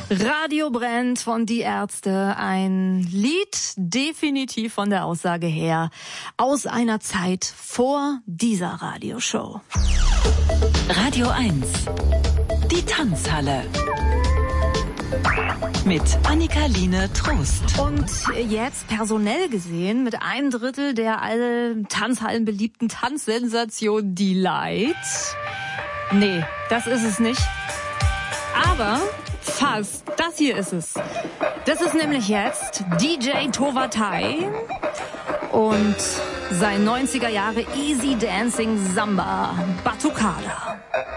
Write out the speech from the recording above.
Radio brennt von Die Ärzte, ein Lied definitiv von der Aussage her aus einer Zeit vor dieser Radioshow. Radio 1, die Tanzhalle. Mit Annika-Line Trost. Und jetzt personell gesehen mit 1/3 der alle Tanzhallen beliebten Tanzsensation Delight. Nee, das ist es nicht. Aber fast, das hier ist es. Das ist nämlich jetzt DJ Towatai und sein 90er Jahre Easy Dancing Samba Batucada.